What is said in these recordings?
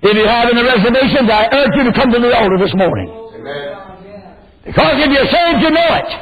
If you have any reservations, I urge you to come to the altar this morning. Amen. Because if you're saved, you know it.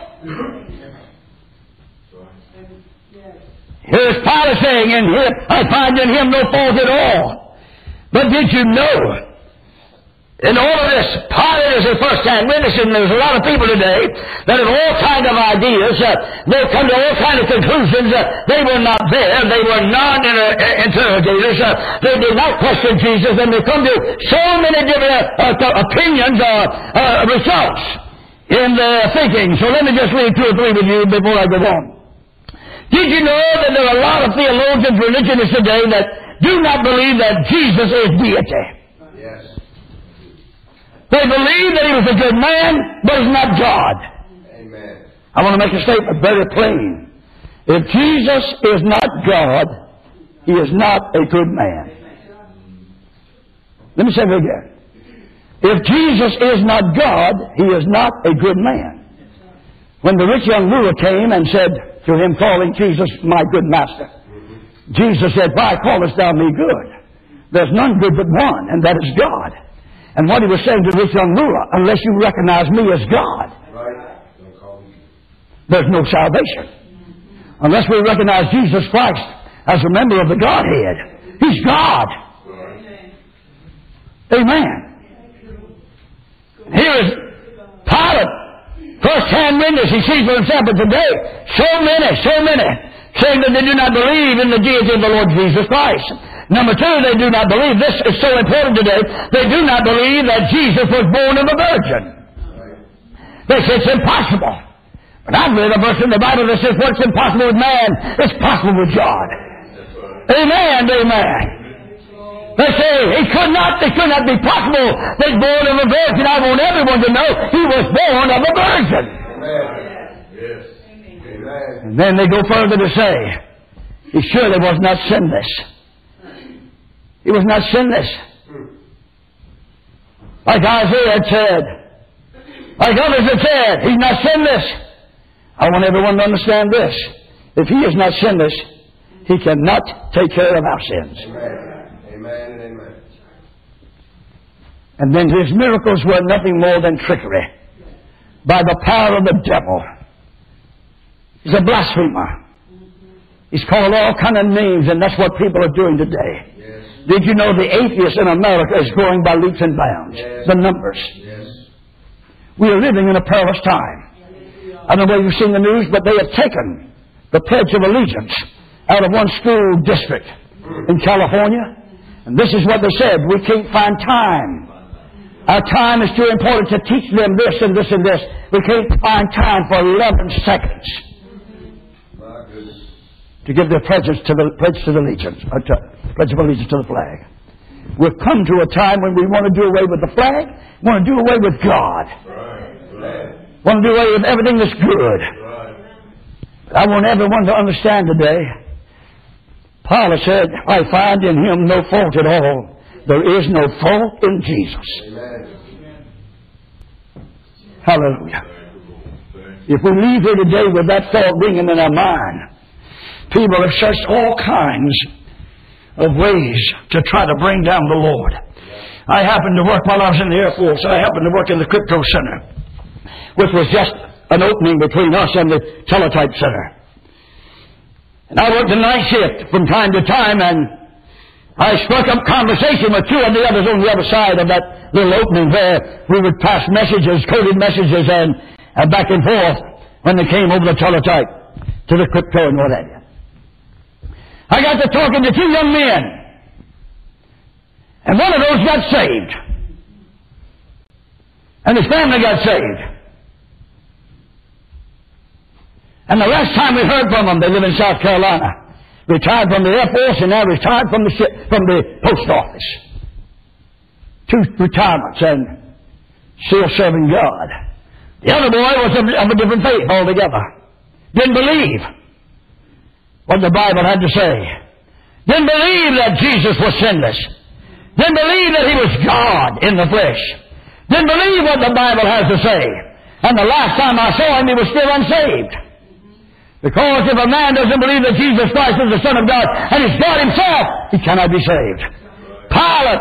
Here's Pilate saying, "In him, I find in him no fault at all." But did you know, in all of this, Pilate is a first-hand witness, and there's a lot of people today that have all kinds of ideas. They've come to all kinds of conclusions. They were not there. They were non-interrogators. They did not question Jesus, and they come to so many different opinions or results in their thinking. So let me just read 2 or 3 with you before I go on. Did you know that there are a lot of theologians, religionists today that do not believe that Jesus is deity? Yes. They believe that he was a good man, but he's not God. Amen. I want to make a statement very plain. If Jesus is not God, he is not a good man. Let me say it again. If Jesus is not God, he is not a good man. When the rich young ruler came and said to him, calling Jesus, "My good master," Jesus said, "Why callest thou me good? There's none good but one, and that is God." And what he was saying to this young ruler, unless you recognize me as God, there's no salvation. Unless we recognize Jesus Christ as a member of the Godhead. He's God. Amen. Here is Pilate, first-hand witness. He sees for himself, but today, so many, saying that they do not believe in the deity of the Lord Jesus Christ. Number 2, they do not believe, this is so important today, they do not believe that Jesus was born of a virgin. They say it's impossible. But I've read a verse in the Bible that says what's impossible with man is possible with God. Amen, amen. They say it could not be possible that he's born of a virgin. I want everyone to know he was born of a virgin. Yes. Amen. And then they go further to say, he surely was not sinless. He was not sinless. Like Isaiah had said, like others had said, he's not sinless. I want everyone to understand this. If he is not sinless, he cannot take care of our sins. Amen. Amen and amen. And then his miracles were nothing more than trickery by the power of the devil. He's a blasphemer. He's called all kind of names, and that's what people are doing today. Yes. Did you know the atheists in America is growing by leaps and bounds? Yes. The numbers. Yes. We are living in a perilous time. I don't know whether you've seen the news, but they have taken the Pledge of Allegiance out of one school district in California. And this is what they said: we can't find time. Our time is too important to teach them this and this and this. We can't find time for 11 seconds to give their pledge to the Pledge of Allegiance to the flag. We've come to a time when we want to do away with the flag, want to do away with God, want to do away with everything that's good. But I want everyone to understand today. Pilate said, "I find in him no fault at all." There is no fault in Jesus. Amen. Hallelujah. If we leave here today with that thought ringing in our mind, people have searched all kinds of ways to try to bring down the Lord. I happened to work while I was in the Air Force. I happened to work in the Crypto Center, which was just an opening between us and the Teletype Center. And I worked the night shift from time to time, and I struck up conversation with 2 of the others on the other side of that little opening where we would pass messages, coded messages, and back and forth when they came over the teletype to the crypto and what have you. I got to talking to 2 young men, and one of those got saved, and his family got saved. And the last time we heard from them, they live in South Carolina. Retired from the Air Force and now retired from the post office. 2 retirements and still serving God. The other boy was of a different faith altogether. Didn't believe what the Bible had to say. Didn't believe that Jesus was sinless. Didn't believe that he was God in the flesh. Didn't believe what the Bible has to say. And the last time I saw him, he was still unsaved. Because if a man doesn't believe that Jesus Christ is the Son of God and is God himself, he cannot be saved. Pilate